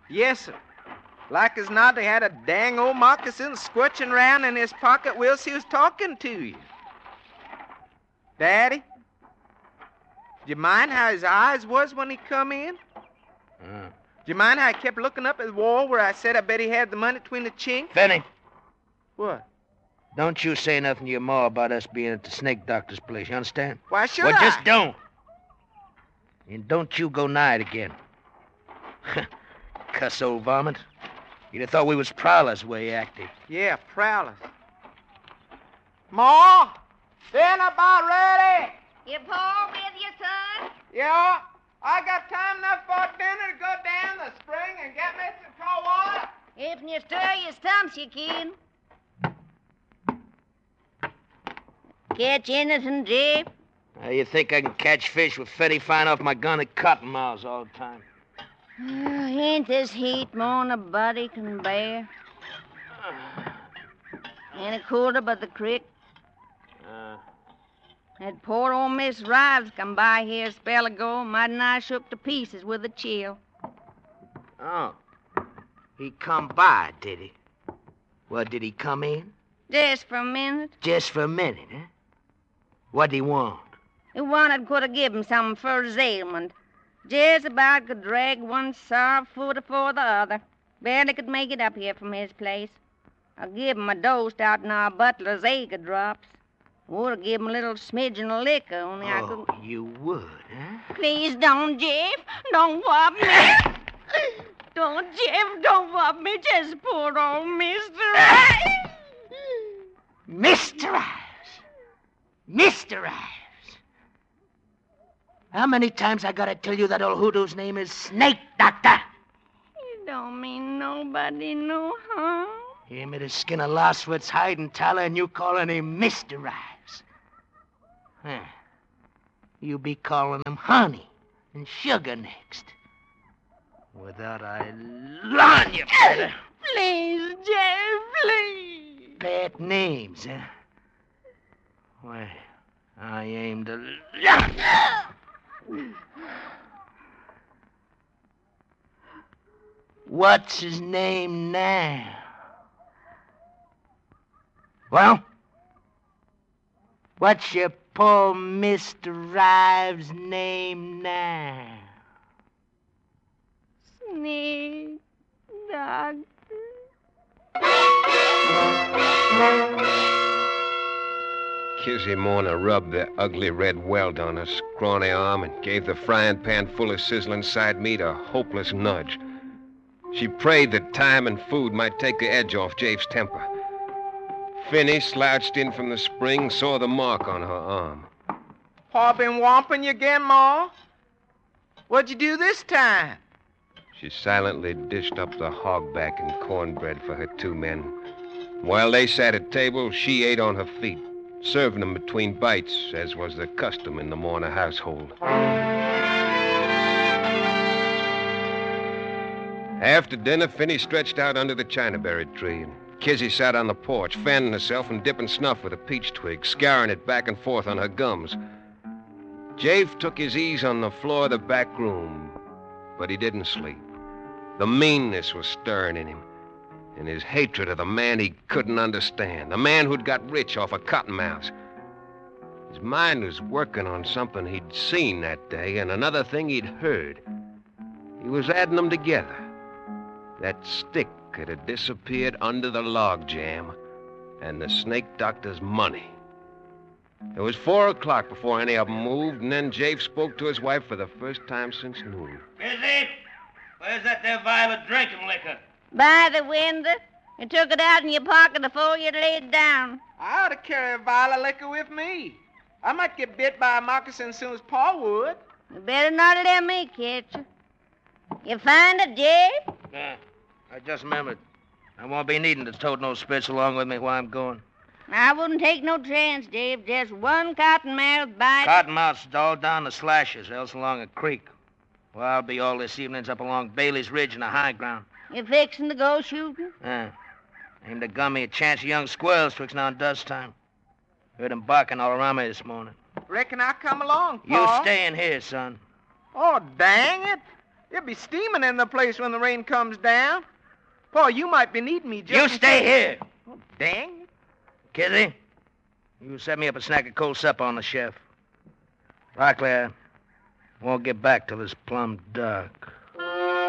Yes, sir. Like as not, he had a dang old moccasin squirching around in his pocket whilst he was talking to you. Daddy, do you mind how his eyes was when he come in? Do you mind how he kept looking up at the wall where I said I bet he had the money between the chinks? Benny, What? don't you say nothing to your ma about us being at the snake doctor's place, you understand? Why should Well, I? just don't. And don't you go nigh it again. Cuss old varmint. You'd have thought we was prowlers the way he acted. Yeah, prowlers. Ma, dinner about ready. You Paul with you, son? Yeah, I got time enough for dinner to go down the spring and get me some cold water. If you stir your stumps, you can. Catch anything, Jeff? Now, you think I can catch fish with Fetty flying off my gun at cottonmouths all the time? Ain't this heat more than a body can bear? Ain't it cooler but the creek? That poor old Miss Rives come by here a spell ago, mighty nigh shook to pieces with a chill. Oh. He come by, did he? Well, did he come in? Just for a minute. Just for a minute, huh? What'd he want? He wanted could have give him something for his ailment. Just about could drag one sour foot afore the other. Barely could make it up here from his place. I give him a dose out in our butler's acre drops. Would have give him a little smidgen of liquor, only I could... Oh, you would, huh? Please don't, Jeff. Don't whop me. Don't, Jeff, don't whop me. Just poor old Mr. Ives. Mr. Ives! Mr. Ives! How many times I gotta tell you that old hoodoo's name is Snake Doctor? You don't mean nobody no harm. He made a skin of Lostwit's hide and tallow, and you calling him Mr. Ives. Huh. You be calling him Honey and Sugar next. Without I lawn you, fella. Please, Jeff, please. Bad names, huh? Well, I aim to lawn you. What's his name now? Well? What's your poor Mr. Rives' name now? Snake Doctor. Kizzy Morna rubbed the ugly red welt on her scrawny arm and gave the frying pan full of sizzling side meat a hopeless nudge. She prayed that time and food might take the edge off Jabe's temper. Finney slouched in from the spring, saw the mark on her arm. Pa been whomping you again, Ma? What'd you do this time? She silently dished up the hogback and cornbread for her two men. While they sat at table, she ate on her feet, serving them between bites, as was the custom in the Morna household. After dinner, Finney stretched out under the chinaberry tree, and Kizzy sat on the porch, fanning herself and dipping snuff with a peach twig, scouring it back and forth on her gums. Jafe took his ease on the floor of the back room, but he didn't sleep. The meanness was stirring in him, and his hatred of the man he couldn't understand, the man who'd got rich off of cottonmouths. His mind was working on something he'd seen that day and another thing he'd heard. He was adding them together. That stick had disappeared under the log jam, and the snake doctor's money. It was 4 o'clock before any of them moved, and then Jafe spoke to his wife for the first time since noon. Busy? Where's that there vial of drinking liquor? By the window. You took it out in your pocket before you laid down. I ought to carry a vial of liquor with me. I might get bit by a moccasin as soon as Pa would. You better not let me catch you. You find it, Jeff? Yeah, I just remembered. I won't be needing to tote no spits along with me while I'm going. I wouldn't take no chance, Dave. Just one cottonmouth bite. Cottonmouths all down the slashes, else along a creek. Well, I'll be all this evening's up along Bailey's Ridge in the high ground. You fixing to go shooting? Aim to gun me a chance of young squirrels twixt now and dusk time. Heard 'em barking all around me this morning. Reckon I'll come along, Pa. You stay in here, son. Oh, dang it. It'll be steaming in the place when the rain comes down. Pa, you might be needing me just... You stay here. Oh, dang it. Kizzy, you set me up a snack of cold supper on the chef. Likely I won't get back till it's plumb dark.